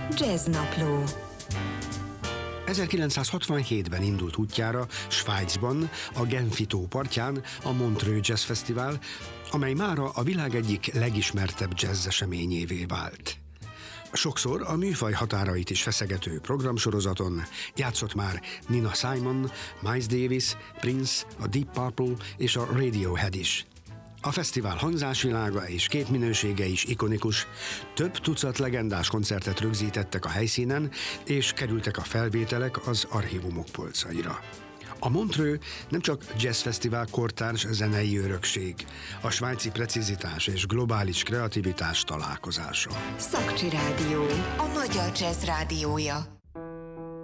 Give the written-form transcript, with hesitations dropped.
Jazznapló. 1967-ben indult útjára Svájcban, a Genfi tó partján a Montreux Jazz Fesztivál, amely mára a világ egyik legismertebb jazz eseményévé vált. Sokszor a műfaj határait is feszegető programsorozaton játszott már Nina Simon, Miles Davis, Prince, a Deep Purple és a Radiohead is. A fesztivál hangzásvilága és képminősége is ikonikus, több tucat legendás koncertet rögzítettek a helyszínen, és kerültek a felvételek az archívumok polcaira. A Montreux nem csak jazzfesztivál kortárs zenei örökség, a svájci precizitás és globális kreativitás találkozása. Szakcsi Rádió, a magyar jazz rádiója.